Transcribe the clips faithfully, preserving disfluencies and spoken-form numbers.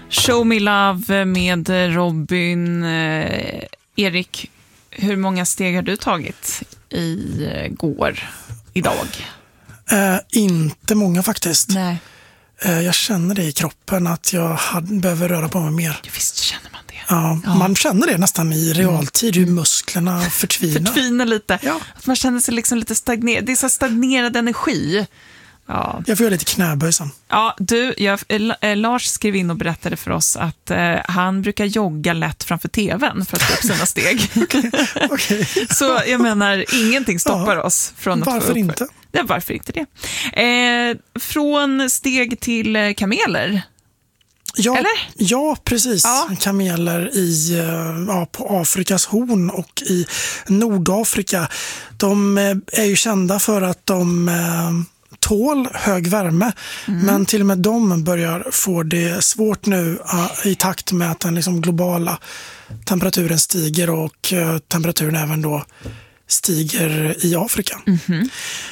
Show Me Love med Robin. Eh, Erik, hur många steg har du tagit i eh, går, idag? Eh, inte många faktiskt. Nej. Eh, jag känner det i kroppen att jag hade, behöver röra på mig mer. Ja, visst känner man det. Ja, ja. Man känner det nästan i realtid, hur musklerna förtvinar. Förtvinar lite. Ja. Att man känner sig liksom lite stagnerad. Det är så stagnerad energi. Ja. Jag får göra lite knäböjsan. Ja, du, jag, äh, Lars skrev in och berättade för oss att äh, han brukar jogga lätt framför tvn för att få upp sina steg. okay. Okay. Så jag menar, ingenting stoppar ja. oss från att varför få upp. Inte? Ja, varför inte det? Eh, från steg till kameler. Ja, Eller? ja, precis. Ja. Kameler i, ja, på Afrikas horn och i Nordafrika. De är ju kända för att de tål hög värme, mm. men till och med de börjar få det svårt nu i takt med att den liksom globala temperaturen stiger och temperaturen även då stiger i Afrika. Mm-hmm.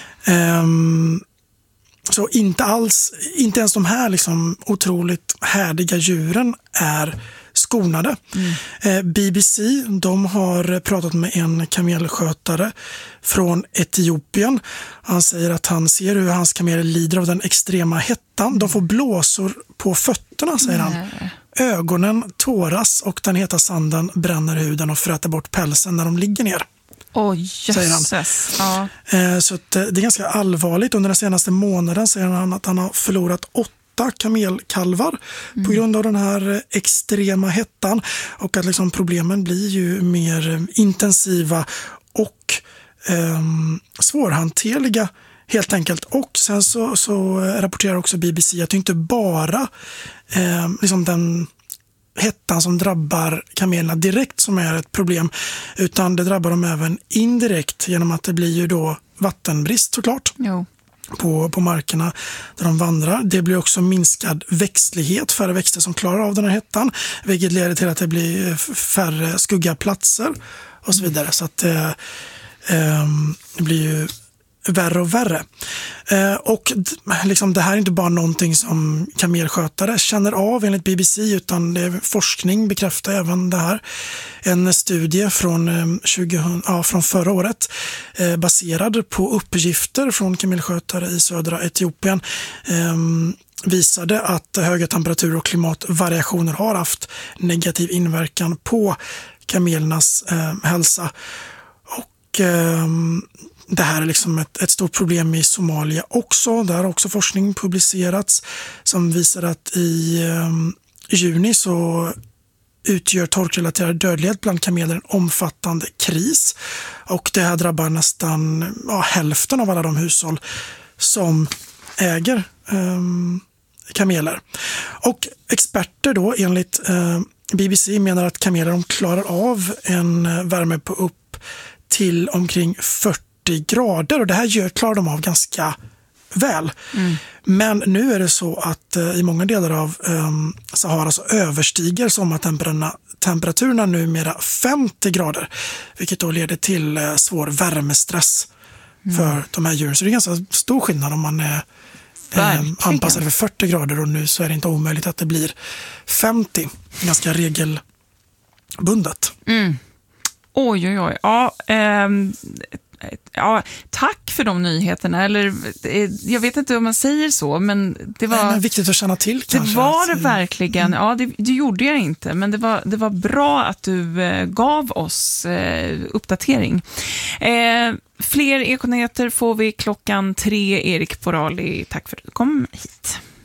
Um, så inte alls, inte ens de här liksom otroligt härdiga djuren är skonade. Mm. Eh, B B C, de har pratat med en kamelskötare från Etiopien. Han säger att han ser hur hans kameler lider av den extrema hettan. De får blåsor på fötterna, säger han. Nej. Ögonen tåras och den heta sanden bränner huden och fräter bort pälsen när de ligger ner. Oj, jösses. Ja. Så att det är ganska allvarligt. Under den senaste månaden säger han att han har förlorat åtta kamelkalvar mm. på grund av den här extrema hettan. Och att liksom problemen blir ju mer intensiva och eh, svårhanterliga helt enkelt. Och sen så, så rapporterar också B B C att det inte bara eh, liksom den hettan som drabbar kamelerna direkt som är ett problem, utan det drabbar dem även indirekt genom att det blir ju då vattenbrist såklart jo. På, på markerna där de vandrar. Det blir också minskad växtlighet, färre växter som klarar av den här hettan, vilket leder till att det blir färre skugga platser och så vidare. Så att eh, eh, det blir ju värre och värre. Eh, och liksom, det här är inte bara någonting som kamelskötare känner av enligt B B C, utan det är forskning bekräftar även det här. En studie från, eh, tjugo, ja, från förra året eh, baserad på uppgifter från kamelskötare i södra Etiopien eh, visade att höga temperaturer och klimatvariationer har haft negativ inverkan på kamelernas eh, hälsa. Och eh, det här är liksom ett, ett stort problem i Somalia också. Där har också forskning publicerats som visar att i eh, juni så utgör torkrelaterad dödlighet bland kameler en omfattande kris. Och det här drabbar nästan ja, hälften av alla de hushåll som äger eh, kameler. Och experter då enligt eh, B B C menar att kameler de klarar av en värme på upp till omkring fyrtio grader, och det här gör, klarar de av ganska väl. Mm. Men nu är det så att eh, i många delar av eh, Sahara så överstiger sommartemperaturen temperaturerna numera femtio grader, vilket då leder till eh, svår värmestress mm. för de här djuren. Så det är ganska stor skillnad om man är eh, anpassad för fyrtio grader, och nu så är det inte omöjligt att det blir femtio, ganska regelbundet. Mm. Oj, oj, oj. Ja, ehm, ja, tack för de nyheterna. Eller, jag vet inte om man säger så, men det var... Nej, men viktigt att känna till kanske. Det var det verkligen. Ja, det, det gjorde jag inte. Men det var, det var bra att du eh, gav oss eh, uppdatering. Eh, fler Ekonyheter får vi klockan tre. Erik Porali, tack för att du kom hit.